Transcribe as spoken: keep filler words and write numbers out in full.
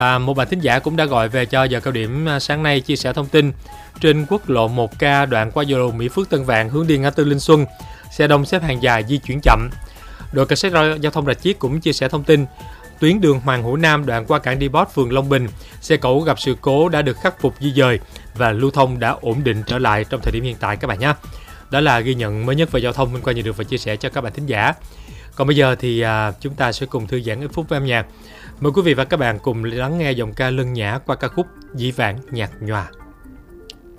À, một bạn thính giả cũng đã gọi về cho giờ cao điểm sáng nay chia sẻ thông tin trên quốc lộ một K đoạn qua giao lộ Mỹ Phước Tân Vạn hướng đi ngã tư Linh Xuân, xe đông xếp hàng dài di chuyển chậm. Đội cảnh sát giao thông Rạch Chiếc cũng chia sẻ thông tin tuyến đường Hoàng Hữu Nam đoạn qua cảng Depot phường Long Bình, xe cẩu gặp sự cố đã được khắc phục di dời và lưu thông đã ổn định trở lại trong thời điểm hiện tại các bạn nhé. Đó là ghi nhận mới nhất về giao thông Minh Quang nhận được và chia sẻ cho các bạn thính giả. Còn bây giờ thì à, chúng ta sẽ cùng thư giãn ít phút với âm nhạc. Mời quý vị và các bạn cùng lắng nghe giọng ca lân nhã qua ca khúc Dĩ Vãng Nhạt Nhòa.